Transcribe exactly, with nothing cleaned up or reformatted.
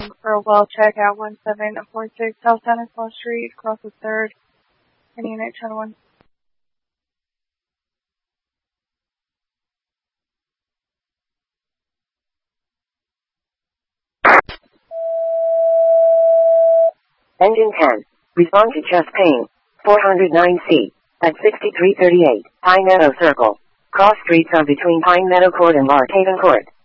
For a well check at one seven four six South Stanislaus Street, across the third, and unit channel one. Engine ten. Respond to chest pain. four oh nine C. At sixty-three thirty-eight, Pine Meadow Circle. Cross streets are between Pine Meadow Court and Lark Haven Court.